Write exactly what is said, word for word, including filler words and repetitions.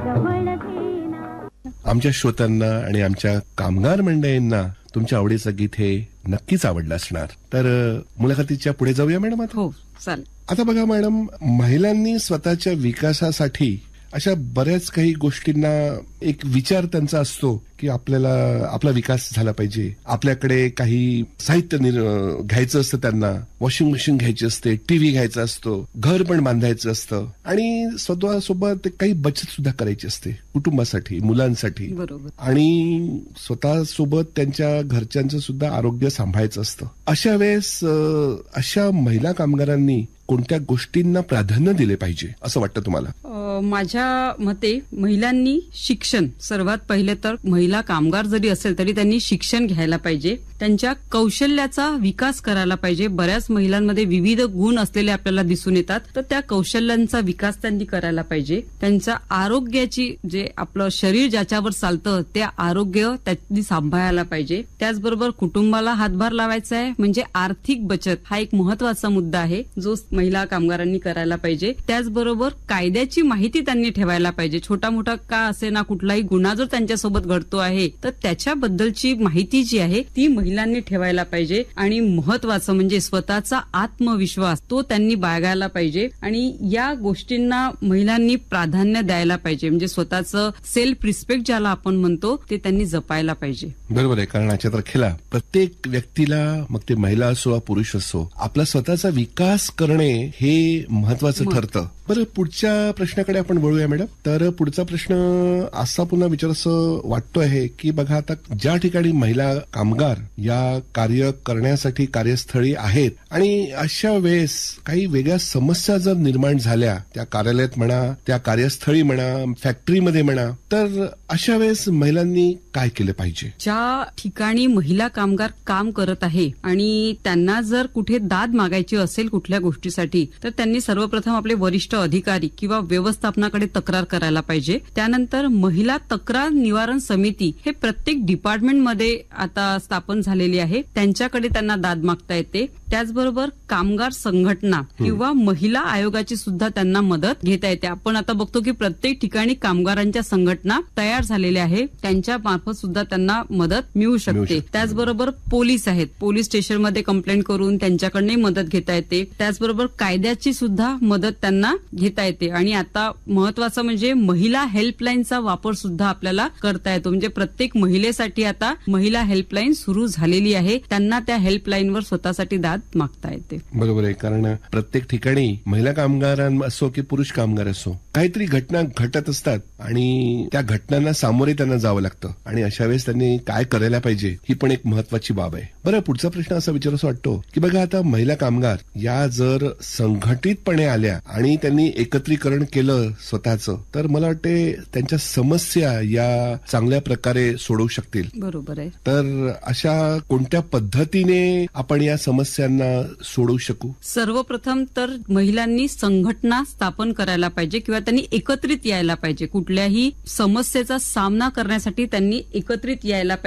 आमच्या श्रोत्यांना आणि आमच्या कामगार मंडळींना तुमच्या आवडीचं गीत हे नक्कीच आवडलं असणार. तर मुलाखतीच्या पुढे जाऊया मॅडम आता. हो चालेल. आता बघा मॅडम, महिलांनी स्वतःच्या विकासासाठी अशा बऱ्याच काही गोष्टींना एक विचार त्यांचा असतो की आपल्याला आपला विकास झाला पाहिजे. आपल्याकडे काही साहित्य घ्यायचं असतं, त्यांना वॉशिंग मशीन घ्यायची असते, टीव्ही घ्यायचा असतो, घर पण बांधायचं असतं आणि स्वतःसोबत काही बचत सुद्धा करायची असते कुटुंबासाठी, मुलांसाठी. बरोबर. आणि स्वतःसोबत त्यांच्या घरच्यांचं सुद्धा आरोग्य सांभाळायचं असतं. अशा वेळेस अशा महिला कामगारांनी कोणत्या गोष्टींना प्राधान्य दिले पाहिजे असं वाटतं तुम्हाला? माझ्या मते महिलांनी शिक्षण, सर्वात पहिले तर महिला कामगार जरी असेल तरी त्यांनी शिक्षण घ्यायला पाहिजे. त्यांच्या कौशल्याचा विकास करायला पाहिजे. बऱ्याच महिलांमध्ये विविध गुण असलेले आपल्याला दिसून येतात, तर त्या कौशल्यांचा विकास त्यांनी करायला पाहिजे. त्यांच्या आरोग्याची, जे आपलं शरीर ज्याच्यावर चालतं ते आरोग्य त्यांनी सांभाळायला पाहिजे. त्याचबरोबर कुटुंबाला हातभार लावायचा आहे, म्हणजे आर्थिक बचत हा एक महत्वाचा मुद्दा आहे जो महिला कामगारांनी करायला पाहिजे. त्याचबरोबर कायद्याची माहिती त्यांनी ठेवायला पाहिजे. छोटा मोठा का असे ना, कुठलाही गुन्हा जर त्यांच्यासोबत घडतो आहे तर त्याच्याबद्दलची माहिती जी आहे ती महिलांनी ठेवायला पाहिजे. आणि महत्वाचं म्हणजे स्वतःचा आत्मविश्वास तो त्यांनी बाळगायला पाहिजे. आणि या गोष्टींना महिलांनी प्राधान्य द्यायला पाहिजे, म्हणजे स्वतःचं सेल्फ रिस्पेक्ट ज्याला आपण म्हणतो ते त्यांनी जपायला पाहिजे. बरोबर आहे. कारण आजच्या तारखेला प्रत्येक व्यक्तीला, मग ते महिला असो वा पुरुष असो, आपला स्वतःचा विकास करणे हे महत्वाचं ठरतं. बरं, पुढच्या प्रश्नाकडे आपण वळूया मॅडम. तर पुढचा प्रश्न असा पुन्हा विचार असं वाटतो आहे की बघा, आता ज्या ठिकाणी महिला कामगार या कार्य करण्यासाठी कार्यस्थळी आहेत आणि अशा वेळेस काही वेगळ्या समस्या जर निर्माण झाल्या, त्या कार्यालयात म्हणा, त्या कार्यस्थळी म्हणा, फॅक्टरीमध्ये म्हणा, तर अशा वेळेस महिलांनी काय केलं पाहिजे? ज्या ठिकाणी महिला कामगार काम करत आहे आणि त्यांना जर कुठे दाद मागायची असेल कुठल्या गोष्टीसाठी, तर त्यांनी सर्वप्रथम आपले वरिष्ठ अधिकारी किंवा व्यवस्थापनाकडे तक्रार करायला पाहिजे. त्यानंतर महिला तक्रार निवारण समिती हे प्रत्येक डिपार्टमेंटमध्ये आता स्थापन झालेली आहे, त्यांच्याकडे त्यांना दाद मागता येते. त्याचबरोबर कामगार संघटना किंवा महिला आयोगाची सुद्धा त्यांना मदत घेता येते. आपण आता बघतो की प्रत्येक ठिकाणी कामगारांच्या संघटना तयार झालेल्या आहे, त्यांच्या मार्फत सुद्धा त्यांना मदत मिळू शकते. त्याचबरोबर पोलीस आहेत, पोलीस स्टेशनमध्ये कंप्लेंट करून त्यांच्याकडे मदत घेता येते. त्याचबरोबर कायद्याची सुद्धा मदत त्यांना घेता येते. आणि आता महत्वाचं म्हणजे महिला हेल्पलाईनचा वापर सुद्धा आपल्याला करता येतो, म्हणजे प्रत्येक महिलेसाठी आता महिला हेल्पलाईन सुरू झालेली आहे, त्यांना त्या हेल्पलाईनवर स्वतःसाठी दाद मागता येते. बरोबर आहे. कारण प्रत्येक ठिकाणी महिला कामगार असो की पुरुष कामगार असो, काहीतरी घटना घटत असतात आणि त्या घटनांना सामोरे त्यांना जावं लागतं आणि अशा वेळेस त्यांनी काय करायला पाहिजे ही पण एक महत्वाची बाब आहे. बरं, पुढचा प्रश्न असा विचार असं वाटतो की बघा, आता महिला कामगार या जर संघटितपणे आल्या आणि त्यांनी एकत्रीकरण केलं स्वतःचं, तर मला वाटते त्यांच्या समस्या या चांगल्या प्रकारे सोडवू शकतील. बरोबर आहे. तर अशा कोणत्या पद्धतीने आपण या समस्यांना सोडवू शकू? सर्वप्रथम तर महिलांनी संघटना स्थापन करायला पाहिजे किंवा त्यांनी एकत्रित यायला पाहिजे. कुठल्याही समस्येचा सामना करण्यासाठी त्यांनी एकत्रित यायला पाहिजे.